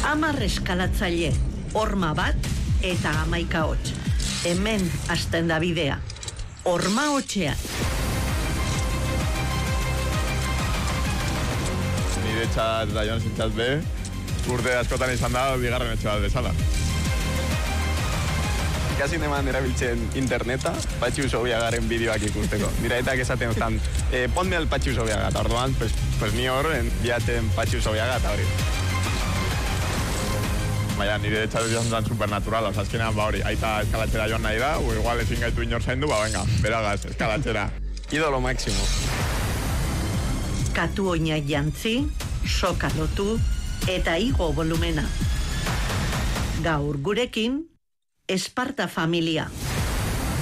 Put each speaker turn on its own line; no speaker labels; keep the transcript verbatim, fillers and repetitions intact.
Amar eskalatzaile, horma bat eta hamaika hots. Hemen hasten da bidea. Horma hotxean.
Nire txat Raion zintzat be, urte askotan izan da bigarren etxe bat bezala.
Ikasi neman erabiltzen interneta, Patxi Usobiagaren bideoak ikusteko. Nira eta esaten zan, eh, ponme al Patxi Usobiaga, eta orduan, pues, pues ni hor, biaten Patxi Usobiaga, eta hori.
Baina, nire txat izan zen supernatural, oza, azkenean, ba hori, aita eskalatxera joan nahi da, o igual ezin gaitu inor zaindu, ba venga, beragaz, eskalatxera.
Idolo máximo.
Katu oina jantzi, soka lotu, eta igo volumena. Gaur gurekin, Esparta familia.